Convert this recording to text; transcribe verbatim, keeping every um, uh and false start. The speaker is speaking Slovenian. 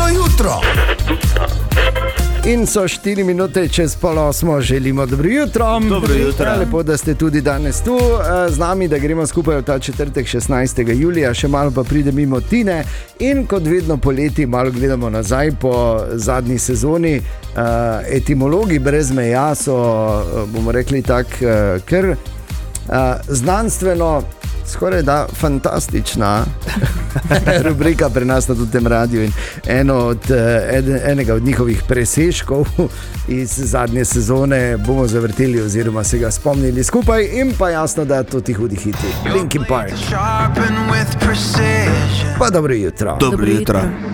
Dobro jutro. In so štiri minute čez pol osmo, želimo dobro jutro. Dobro jutro. Lepo, da ste tudi danes tu z nami, da gremo skupaj v ta četrtek šestnajstega julija, še malo pa pride mimo Tine. In kot vedno poleti malo gledamo nazaj po zadnji sezoni. Etimologi brez meja so, bomo rekli tak, ker znanstveno skoraj da fantastična rubrika pri nas na tem radiju in eno od, ed, enega od njihovih presežkov iz zadnje sezone bomo zavrteli oziroma se ga spomnili skupaj in pa jasno, da to ti hudi hiti. Linkin Park. Pa dobro jutro. Dobro jutro.